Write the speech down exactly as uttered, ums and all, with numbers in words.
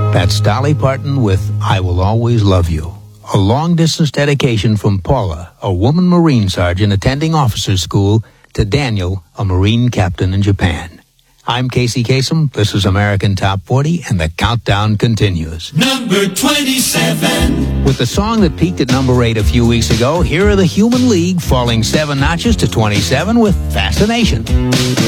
That's Dolly Parton with I Will Always Love You. A long-distance dedication from Paula, a woman Marine sergeant attending officers' school, to Daniel, a Marine captain in Japan. I'm Casey Kasem. This is American Top forty, and the countdown continues. Number twenty-seven. With the song that peaked at number eight a few weeks ago, here are the Human League falling seven notches to twenty-seven with Fascination.